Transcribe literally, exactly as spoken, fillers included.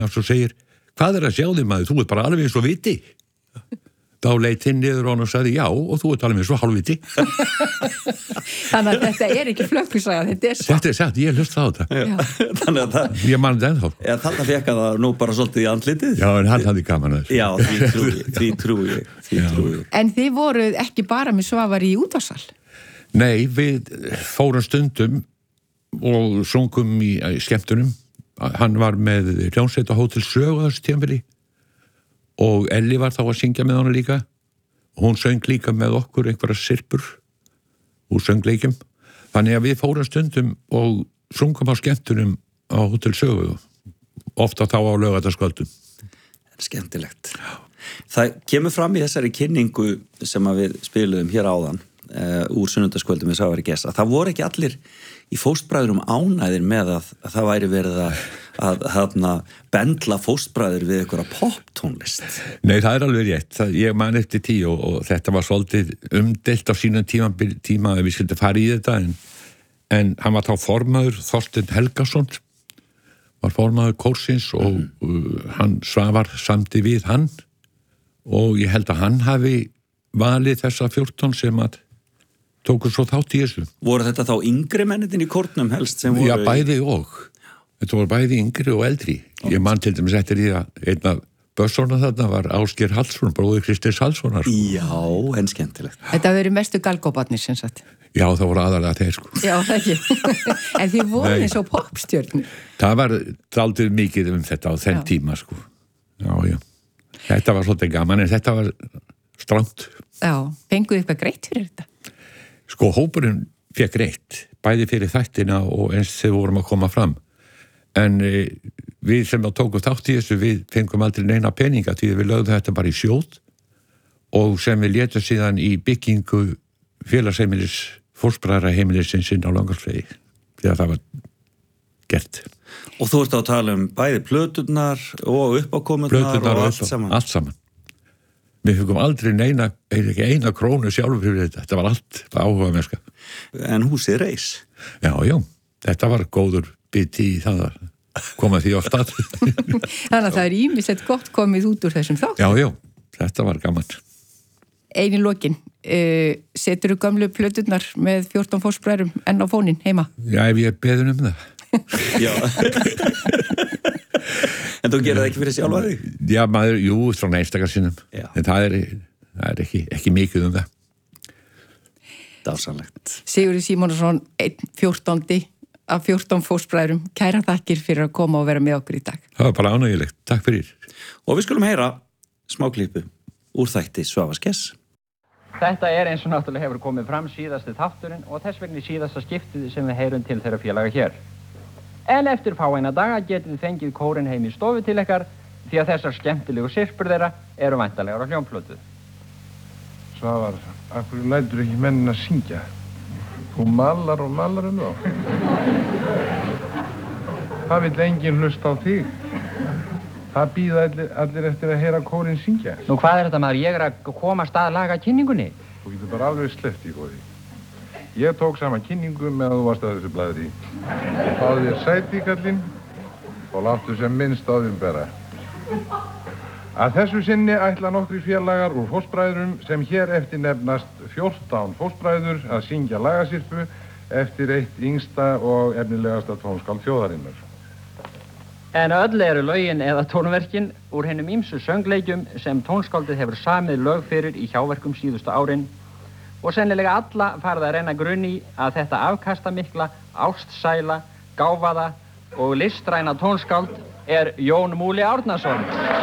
Svo segir, hvað er að sjá þig maður, þú ert bara alveg eins og viti. Þá leit hinn niður á hann og sagði, já, og þú ert alveg eins og hálfviti. Þannig að þetta er ekki flökkusaga, þetta er satt. Þetta er satt, ég hlust á þetta. Þannig að það... Ég man þetta ennþá. Já, þarna fekk hann það nú bara svolítið í andlitið. Já, en hann hafði gaman að þessu. Já, því trúi ég, því trúi ég, því trúi ég. En þið voruð ekki bara með Svavar í útvarpssal? Nei, við fórum stundum og sungum í skemmtunum. Hann var með hljómsveit á Hótel Sögu þessu tímabili. Og Elli var þá að syngja með hana líka. Hún söng líka með okkur einhverja sirpur úr söngleikjum. Þannig að við fórum stundum og sungum á skemmtunum á Hótel Sögu. Ofta þá á laugardagskvöldum. Skemmtilegt. Það kemur fram í þessari kynningu sem að við spiluðum hér áðan uh, úr sunnudagskvöldum við Svavari Gess að það voru ekki allir í fóstbræðurum ánæðir með að, að það væri verið að, að, að bendla fóstbræður við einhverja poptónlist. Nei, það er alveg rétt. Það, ég man eftir tí og, og þetta var svolítið umdelt á sínum tíma, tíma að við skildum fara í þetta en, en hann var þá formaður Þorsteinn Helgason var formaður kórsins og mm. uh, hann Svavar samdi við hann og ég held að hann hafi valið þessa fjórtán sem að tóku svo þátt í þessu. Voru þetta þá yngri mennitin í kórnum helst sem voru... Já, bæði og. Þetta voru bæði yngri og eldri. Ég man til dæmis eftir því að einn af bössorna þarna var Ásgeir Hallsson, bróðir Kristins Hallssonar. Já, en skemmtilegt. Þetta verið mestu galgóbarnir sem sagt. Já, það voru aðalega þeir sko. Já, það ekki. En þið voru eins og popstjörnur. Það var dálítið mikið um þetta á þenn tíma sko. Já, já. Þetta var svolítið gaman en þetta var strangt. Já, fenguðu eitthvað greitt fyrir þetta? Sko, hópurinn fekk greitt, bæði fyrir þættina og eins þegar vorum að koma fram. En e, við sem að tókum þátt í þessu, við fengum aldrei neina peninga því við lögðum þetta bara í sjóð og sem við létum síðan í byggingu félagsheimilis, fóstbræðraheimilisins inn á Langarsvegi, þegar það var gert. Og þú ert að tala um bæði plöturnar og uppákomurnar og allt upp, saman? Allt saman. Við fengum aldrei neina, ekki eina krónu sjálfur fyrir þetta. Þetta var allt áhuga mennska. En húsið reis? Já, já. Þetta var góður biti í það að koma því á stað. Þannig að það er ýmislegt gott komið út úr þessum þátt. Já, já. Þetta var gaman. Ein í lokin. Uh, setur þú gömlu plöturnar með fjórtán fóstbræðrum enn á fónin heima? Já, ef ég beðin um það. Já. En þú gerir það ekki fyrir sjálfa þig? Já, maður, jú, svona einstakar sinnum. Já. En það er, það er ekki, ekki mikið um það. Dásamlegt. Sigurður Símonarson, einn fjórtándi af fjórtán fóstbræðrum. Kæra þakkir fyrir að koma og vera með okkur í dag. Það var bara ánægilegt. Takk fyrir. Og við skulum heyra smáklippu úr þætti Svavars Gess. Þetta er eins og náttúrulega hefur komið fram síðasti þátturinn og þess vegna síðasta skiptið sem við heyrum til þeirra félaga hér. En eftir fáeina daga getið þið fengið kórinn heim í stofu til ykkar því að þessar skemmtilegu sirpur þeirra eru væntanlegar á hljómplötu. Svavar, af hverju lætur ekki mennin að syngja? Þú malar og malar um þá. Það vill enginn hlusta á þig. Það býða allir, allir eftir að heyra kórinn syngja. Nú hvað er þetta maður? Ég er að koma að stað laga kynningunni. Þú getur bara alveg sleppt í góði. Ég tók saman kynningu með að þú varst að þessu blaðri. Fáðu þér sæti, kallinn, og láttu sem minnst á þeim bera. Að þessu sinni ætla nokkri félagar úr fóstbræðrum sem hér eftir nefnast fjórtán fóstbræður að syngja lagasirpu eftir eitt yngsta og efnilegasta tónskáld þjóðarinnar. En öll eru lögin eða tónverkin úr hennum ýmsu söngleikjum sem tónskáldið hefur samið lög fyrir í hjáverkum síðustu árin og sennilega alla farið að reyna grunn í að þetta afkastamikla, ástsæla, gáfaða og listræna tónskáld er Jón Múli Árnason.